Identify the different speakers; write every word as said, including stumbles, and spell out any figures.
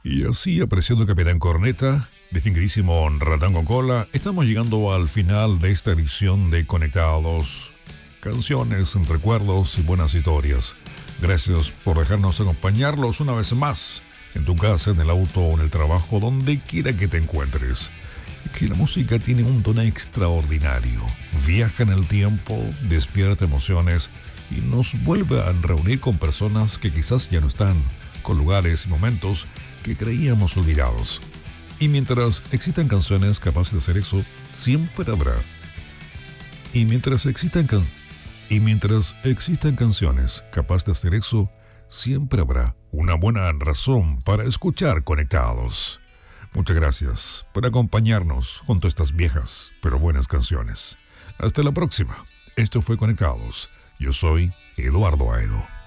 Speaker 1: Y así, apreciando Capitán Corneta, distinguidísimo Ratán con Cola, estamos llegando al final de esta edición de Conectados. Canciones, recuerdos y buenas historias. Gracias por dejarnos acompañarlos una vez más, en tu casa, en el auto o en el trabajo, donde quiera que te encuentres. Es que la música tiene un tono extraordinario. Viaja en el tiempo, despierta emociones y nos vuelve a reunir con personas que quizás ya no están, con lugares y momentos que creíamos olvidados. Y mientras existan canciones capaces de hacer eso, siempre habrá. Y mientras existan can- y mientras existan canciones capaces de hacer eso, siempre habrá una buena razón para escuchar Conectados. Muchas gracias por acompañarnos junto a estas viejas pero buenas canciones. Hasta la próxima. Esto fue Conectados. Yo soy Eduardo Aedo.